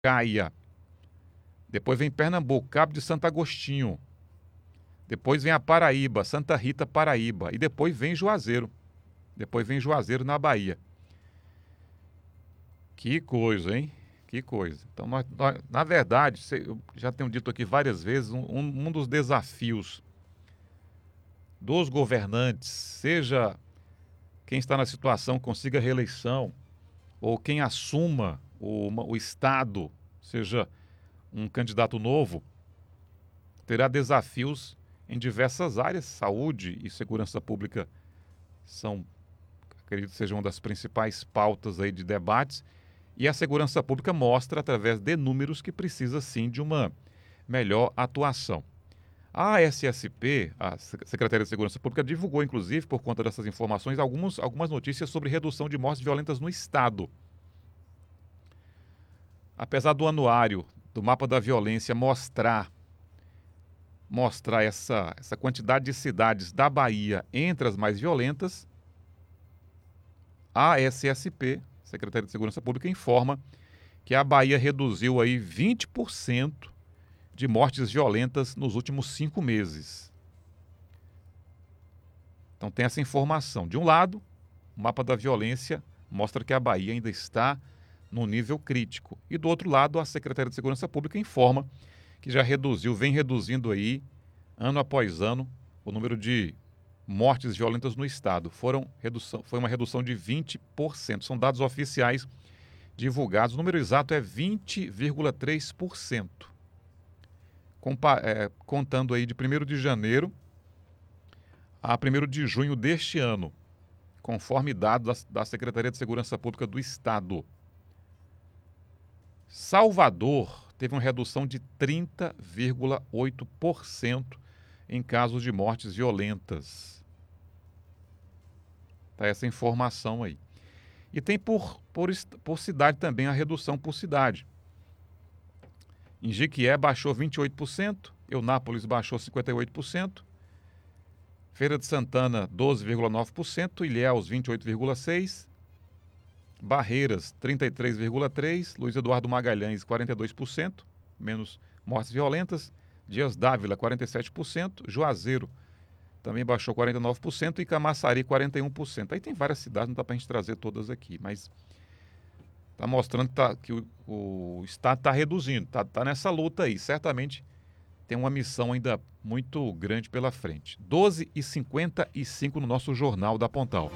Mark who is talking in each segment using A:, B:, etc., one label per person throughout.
A: Caia. Depois vem Pernambuco, Cabo de Santo Agostinho. Depois vem a Paraíba, Santa Rita, Paraíba. E depois vem Juazeiro. Depois vem Juazeiro, na Bahia. Que coisa, hein? Que coisa. Então, na verdade, eu já tenho dito aqui várias vezes, um dos desafios dos governantes, seja quem está na situação consiga reeleição, ou quem assuma o Estado, seja um candidato novo, terá desafios em diversas áreas. Saúde e segurança pública são, acredito, sejam uma das principais pautas aí de debates. E a segurança pública mostra, através de números, que precisa sim de uma melhor atuação. A SSP, a Secretaria de Segurança Pública, divulgou, inclusive, por conta dessas informações, algumas notícias sobre redução de mortes violentas no Estado. Apesar do anuário do Mapa da Violência mostrar essa quantidade de cidades da Bahia entre as mais violentas, a SSP, Secretaria de Segurança Pública, informa que a Bahia reduziu aí 20% de mortes violentas nos últimos 5 meses. Então tem essa informação. De um lado, o mapa da violência mostra que a Bahia ainda está no nível crítico. E do outro lado, a Secretaria de Segurança Pública informa que já vem reduzindo aí, ano após ano, o número de mortes violentas no estado. Foi uma redução de 20%. São dados oficiais divulgados. O número exato é 20,3%. Contando aí de 1º de janeiro a 1º de junho deste ano, conforme dados da Secretaria de Segurança Pública do Estado. Salvador teve uma redução de 30,8% em casos de mortes violentas. Tá essa informação aí. E tem por cidade também a redução por cidade. Em Jequié baixou 28%, Eunápolis baixou 58%, Feira de Santana 12,9%, Ilhéus 28,6%, Barreiras 33,3%, Luiz Eduardo Magalhães 42%, menos mortes violentas, Dias Dávila 47%, Juazeiro também baixou 49% e Camaçari 41%. Aí tem várias cidades, não dá para a gente trazer todas aqui, mas está mostrando que o Estado está reduzindo, está nessa luta aí. Certamente tem uma missão ainda muito grande pela frente. 12h55 no nosso Jornal da Pontal.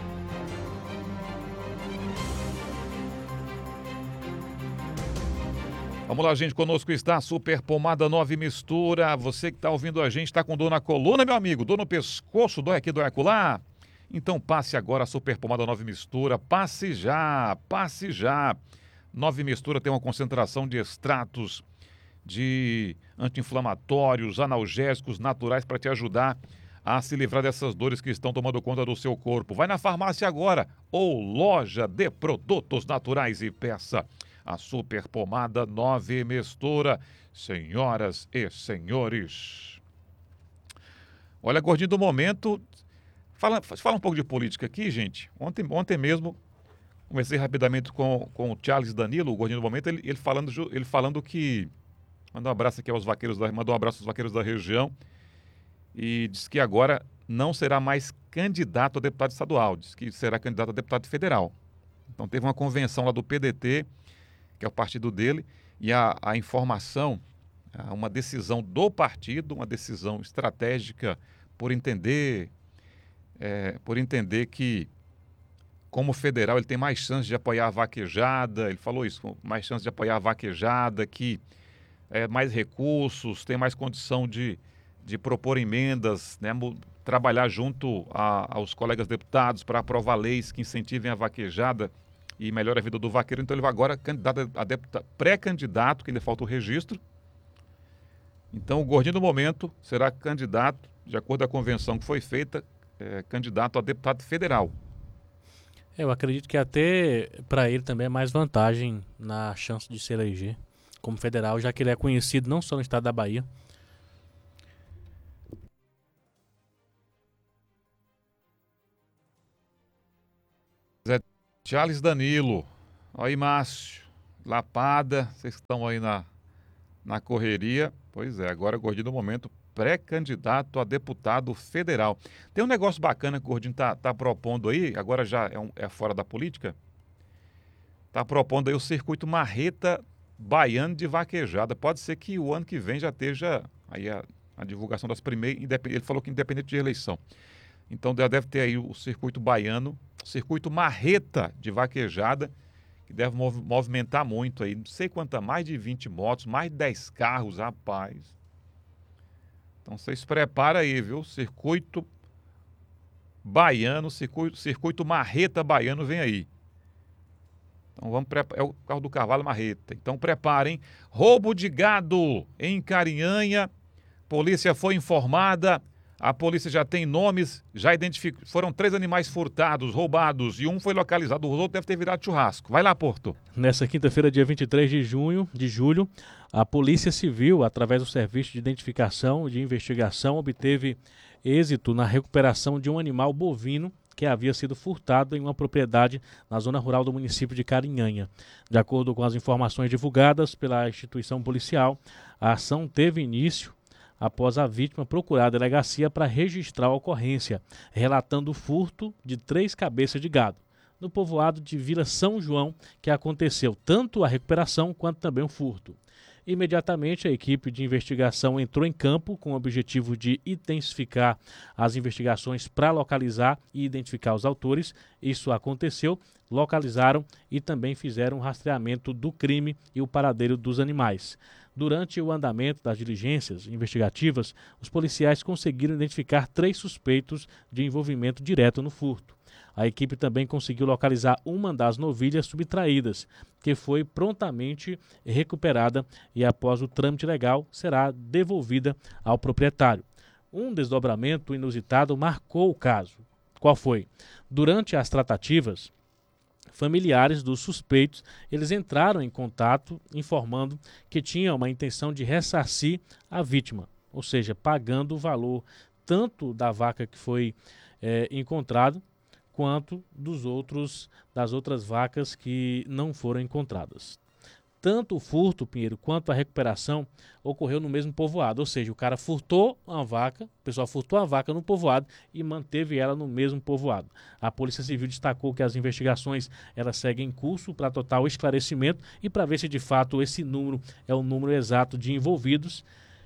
A: Vamos lá, gente, conosco está a Super Pomada 9 Mistura. Você que está ouvindo a gente está com dor na coluna, meu amigo, dor no pescoço, dói aqui, dói acolá? Então passe agora a Super Pomada 9 Mistura, passe já, passe já. 9 Mistura tem uma concentração de extratos de anti-inflamatórios, analgésicos naturais para te ajudar a se livrar dessas dores que estão tomando conta do seu corpo. Vai na farmácia agora ou loja de produtos naturais e peça a Super Pomada 9 Mistura. Senhoras e senhores. Olha, gordinho do momento. Fala um pouco de política aqui, gente. Ontem mesmo, conversei rapidamente com o Charles Danilo, o gordinho do momento, ele falando que... Mandou um abraço aqui mandou um abraço aos vaqueiros da região e disse que agora não será mais candidato a deputado estadual, disse que será candidato a deputado federal. Então teve uma convenção lá do PDT, que é o partido dele, e a informação, uma decisão do partido, uma decisão estratégica por entender que, como federal, ele tem mais chance de apoiar a vaquejada, ele falou isso, mais chance de apoiar a vaquejada, que mais recursos, tem mais condição de propor emendas, né, trabalhar junto aos colegas deputados para aprovar leis que incentivem a vaquejada e melhore a vida do vaqueiro. Então ele vai agora candidato a deputado, pré-candidato, que ainda falta o registro. Então o gordinho do momento será candidato, de acordo com a convenção que foi feita, candidato a deputado federal.
B: Eu acredito que até para ele também é mais vantagem na chance de se eleger como federal, já que ele é conhecido não só no estado da Bahia.
A: Charles Danilo, aí Márcio, Lapada, vocês estão aí na correria. Pois é, agora Gordinho do momento pré-candidato a deputado federal. Tem um negócio bacana que o Gordinho tá propondo aí, agora já é fora da política, tá propondo aí o circuito Marreta Baiano de Vaquejada. Pode ser que o ano que vem já esteja aí a divulgação das primeiras, ele falou que independente de eleição. Então já deve ter aí o circuito baiano, circuito Marreta de Vaquejada, que deve movimentar muito aí, não sei quanta, mais de 20 motos, mais de 10 carros, rapaz. Então vocês preparam aí, viu? Circuito baiano, circuito Marreta baiano vem aí. Então vamos preparar, é o carro do cavalo Marreta. Então preparem. Roubo de gado em Carinhanha. Polícia foi informada. A polícia já tem nomes, já identificou. Foram 3 animais furtados, roubados, e um foi localizado. O outro deve ter virado churrasco. Vai lá, Porto.
B: Nessa quinta-feira, dia 23 de julho, a Polícia Civil, através do Serviço de Identificação e de Investigação, obteve êxito na recuperação de um animal bovino que havia sido furtado em uma propriedade na zona rural do município de Carinhanha. De acordo com as informações divulgadas pela instituição policial, a ação teve início após a vítima procurar a delegacia para registrar a ocorrência, relatando o furto de 3 cabeças de gado, no povoado de Vila São João, que aconteceu tanto a recuperação quanto também o furto. Imediatamente, a equipe de investigação entrou em campo com o objetivo de intensificar as investigações para localizar e identificar os autores. Isso aconteceu, localizaram e também fizeram um rastreamento do crime e o paradeiro dos animais. Durante o andamento das diligências investigativas, os policiais conseguiram identificar 3 suspeitos de envolvimento direto no furto. A equipe também conseguiu localizar uma das novilhas subtraídas, que foi prontamente recuperada e, após o trâmite legal, será devolvida ao proprietário. Um desdobramento inusitado marcou o caso. Qual foi? Durante as tratativas, familiares dos suspeitos, eles entraram em contato informando que tinham uma intenção de ressarcir a vítima, ou seja, pagando o valor tanto da vaca que foi encontrado, quanto das outras vacas que não foram encontradas. Tanto o furto, Pinheiro, quanto a recuperação ocorreu no mesmo povoado, ou seja, o cara furtou uma vaca, o pessoal furtou a vaca no povoado e manteve ela no mesmo povoado. A Polícia Civil destacou que as investigações elas seguem em curso para total esclarecimento e para ver se de fato esse número é o número exato de envolvidos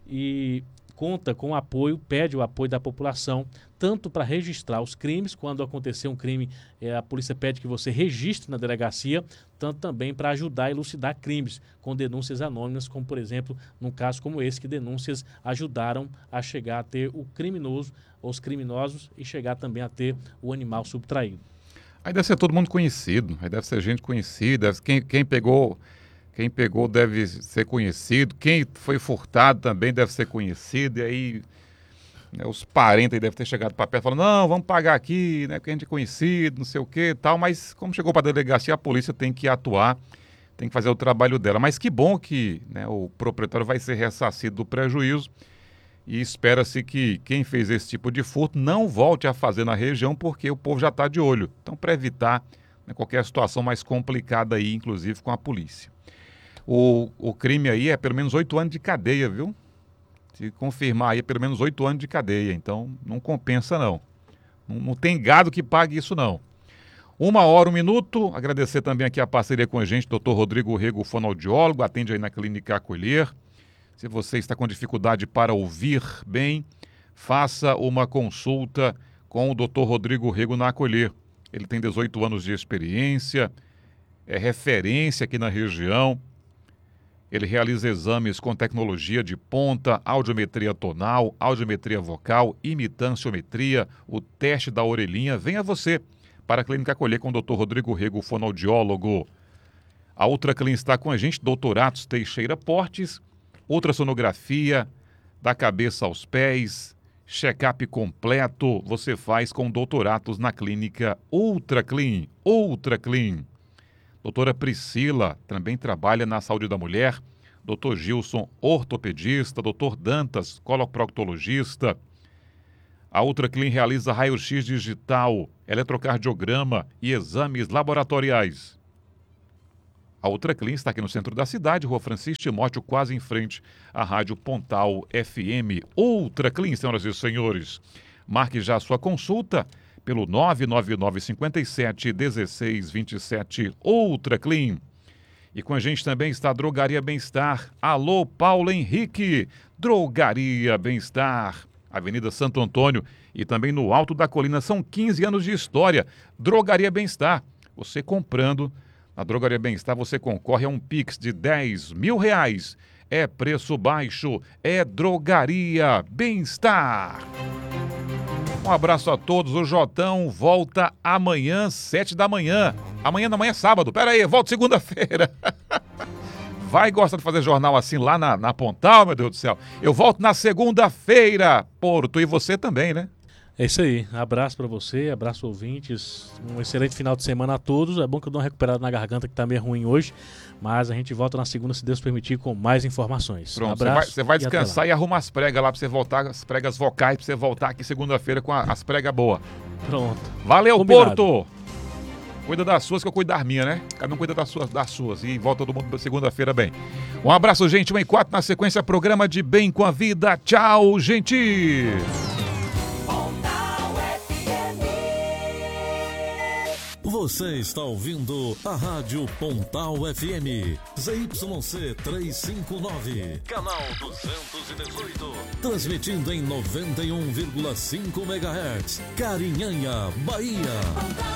B: e conta com pede o apoio da população, tanto para registrar os crimes, quando acontecer um crime, a polícia pede que você registre na delegacia, tanto também para ajudar a elucidar crimes, com denúncias anônimas, como por exemplo, num caso como esse, que denúncias ajudaram a chegar a ter o criminoso, os criminosos, e chegar também a ter o animal subtraído.
A: Aí deve ser todo mundo conhecido, aí deve ser gente conhecida, quem pegou deve ser conhecido, quem foi furtado também deve ser conhecido, e aí os parentes aí devem ter chegado para perto falando, não, vamos pagar aqui, né, porque a gente é conhecido, não sei o que e tal, mas como chegou para a delegacia, a polícia tem que atuar, tem que fazer o trabalho dela. Mas que bom que, né, o proprietário vai ser ressarcido do prejuízo e espera-se que quem fez esse tipo de furto não volte a fazer na região, porque o povo já está de olho. Então, para evitar, né, qualquer situação mais complicada aí, inclusive com a polícia. O crime aí é pelo menos 8 anos de cadeia, viu? Se confirmar aí, é pelo menos 8 anos de cadeia. Então, não compensa, não. Não tem gado que pague isso, não. 1h, 1 minuto. Agradecer também aqui a parceria com a gente, Dr. Rodrigo Rego, fonoaudiólogo, atende aí na Clínica Acolher. Se você está com dificuldade para ouvir bem, faça uma consulta com o Dr. Rodrigo Rego na Acolher. Ele tem 18 anos de experiência, é referência aqui na região. Ele realiza exames com tecnologia de ponta, audiometria tonal, audiometria vocal, imitanciometria, o teste da orelhinha. Venha você para a Clínica Acolher com o Dr. Rodrigo Rego, fonoaudiólogo. A Ultra Clean está com a gente, Dr. Atos Teixeira Portes, ultrassonografia da cabeça aos pés, check-up completo, você faz com o Dr. Atos na Clínica Ultra Clean. Ultra Clean. Doutora Priscila também trabalha na saúde da mulher. Doutor Gilson, ortopedista. Doutor Dantas, coloproctologista. A Ultra Clean realiza raio-x digital, eletrocardiograma e exames laboratoriais. A Ultra Clean está aqui no centro da cidade, Rua Francisco Timóteo, quase em frente à Rádio Pontal FM. Ultra Clean, senhoras e senhores. Marque já a sua consulta pelo 999-57-1627, Ultra Clean. E com a gente também está a Drogaria Bem-Estar. Alô, Paulo Henrique, Drogaria Bem-Estar, Avenida Santo Antônio e também no Alto da Colina. São 15 anos de história. Drogaria Bem-Estar. Você comprando na Drogaria Bem-Estar, você concorre a um Pix de R$10.000. É preço baixo, é Drogaria Bem-Estar. Um abraço a todos. O Jotão volta amanhã, 7 da manhã. Amanhã da manhã é sábado. Pera aí, volto segunda-feira. Vai gostar de fazer jornal assim lá na Pontal, meu Deus do céu. Eu volto na segunda-feira, Porto. E você também, né?
B: É isso aí. Abraço pra você, abraço ouvintes. Um excelente final de semana a todos. É bom que eu dou uma recuperada na garganta que tá meio ruim hoje. Mas a gente volta na segunda, se Deus permitir, com mais informações.
A: Pronto,
B: abraço,
A: você vai descansar e arruma as pregas lá pra você voltar, as pregas vocais, pra você voltar aqui segunda-feira com as pregas boas.
B: Pronto.
A: Valeu,
B: Combinado.
A: Porto! Cuida das suas que eu cuido das minhas, né? Cada um cuida das suas. E volta todo mundo segunda-feira bem. Um abraço, gente. 1h04 na sequência, programa de Bem com a Vida. Tchau, gente!
C: Você está ouvindo a Rádio Pontal FM, ZYC 359, canal 218, transmitindo em 91,5 MHz, Carinhanha, Bahia.